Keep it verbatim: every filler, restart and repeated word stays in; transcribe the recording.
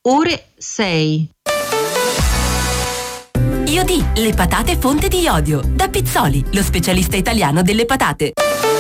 ore sei. Iodì, le patate fonte di iodio. Da Pizzoli, lo specialista italiano delle patate.